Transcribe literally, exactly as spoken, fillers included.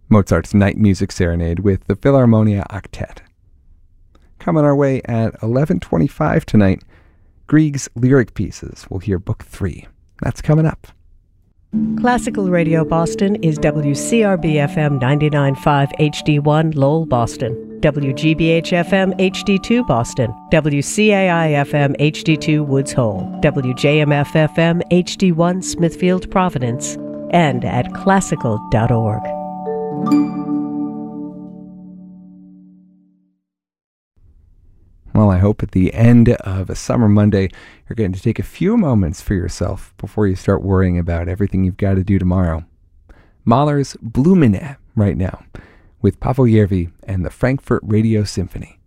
Mozart's Night Music Serenade with the Philharmonia Octet. Coming our way at eleven twenty-five tonight, Grieg's Lyric Pieces. We'll hear Book three. That's coming up. Classical Radio Boston is W C R B F M ninety-nine point five H D one Lowell, Boston, W G B H F M H D two Boston, W C A I F M H D two Woods Hole, W J M F F M H D one Smithfield, Providence, and at classical dot org. Well, I hope at the end of a summer Monday, you're going to take a few moments for yourself before you start worrying about everything you've got to do tomorrow. Mahler's Blumine right now, with Paavo Järvi and the Frankfurt Radio Symphony.